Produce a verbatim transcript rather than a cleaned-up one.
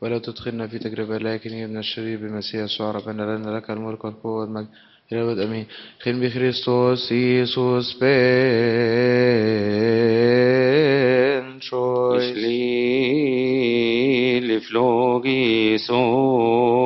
ولا تدخلنا في تجربة لكن من الشرير بمسيح يسوع ربنا، لنا لك الملك والقوة والمجد إلى الأبد آمين. خين بخريستوس يسوس بن Ich شويس. liebe Flogis